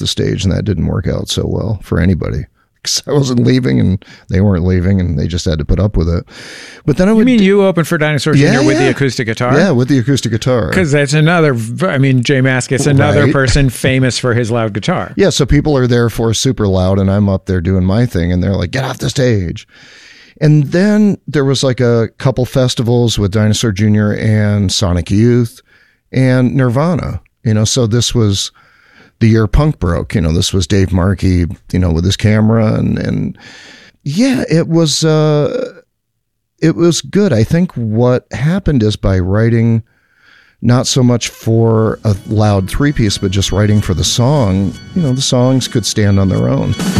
the stage, and that didn't work out so well for anybody. Because I wasn't leaving, and they weren't leaving, and they just had to put up with it. But then you opened for Dinosaur Jr. with the acoustic guitar? Yeah, with the acoustic guitar. Because that's another, Jay Mascis, another person famous for his loud guitar. Yeah, so people are there for super loud, and I'm up there doing my thing, and they're like, get off the stage. And then there was like a couple festivals with Dinosaur Jr. and Sonic Youth and Nirvana. So this was the year punk broke. This was Dave Markey, with his camera, and yeah, it was good. I think what happened is by writing not so much for a loud 3-piece, but just writing for the song, the songs could stand on their own.